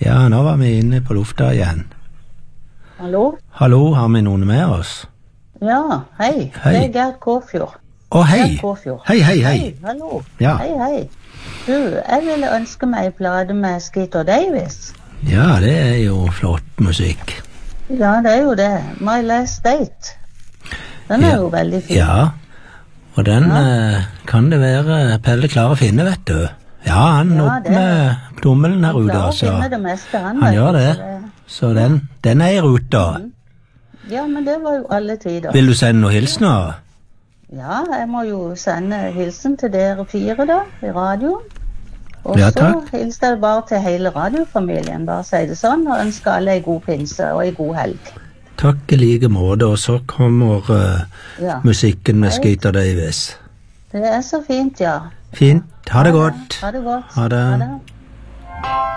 Ja, nå var vi inne på lufta igjen. Hallo? Hallo, har vi noen med oss? Ja, hei. Hei. Det er Gerd Kåfjord. Å, hei! Gerd Kåfjord. Hei, hei, hei! Hei, hallo. Ja. Hei, hei. Du, jeg ville ønske meg en plate med Skeeter Davis. Ja, det er jo flott musikk. Ja, det er jo det. My Last Date. Den er jo veldig fin. Ja, og den kan det være Pelle klarer å finne, vet du. Ja, han opp med tommelen her ute, altså. Han klarer å finne det meste, Han gjør det. Så den er i ruta. Ja, men det var jo alle tider. Vil du sende noe hilsener? Ja, jeg må jo sende hilsen til dere 4 da, i radioen. Og Ja, så takk. hilser jeg bare til hele radiofamilien, bare si det sånn, og ønsker alle en god pinse og en god helg. Takk i like måte, og så kommer Ja. musikken med Skeeter Davis. Det er så fint, ja. Fint. Ha det godt. Ha det godt. Ha det. Ha det.